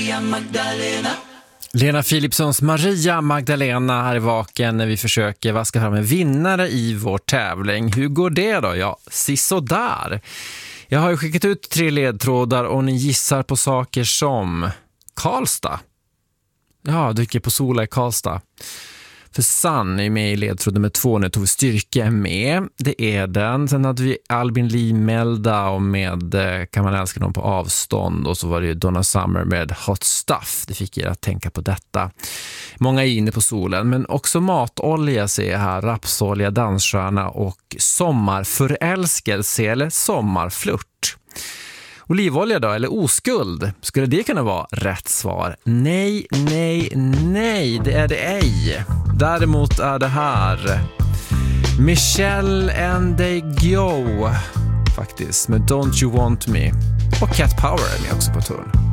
Maria Magdalena. Lena Philipssons Maria Magdalena här i Vaken när vi försöker vaska fram en vinnare i vår tävling. Hur går det då? Ja, sisådär. Jag har ju skickat ut 3 ledtrådar och ni gissar på saker som Karlstad. Ja, dyker på Sola i Karlstad. För Sann är med i ledtråd nummer 2. Nu tog vi Styrke med. Det är den. Sen hade vi Albin Lee Melda och med Kan man älska någon på avstånd. Och så var det ju Donna Summer med Hot Stuff. Det fick er att tänka på detta. Många är inne på solen. Men också Matolja ser jag här. Rapsolja, Dansstjärna och Sommarförälskelse eller Sommarflört. Olivolja då, eller oskuld? Skulle det kunna vara rätt svar? Nej, nej, nej, det är det ej. Däremot är det här Michelle and they go faktiskt med Don't You Want Me. Och Cat Power är med också på tull.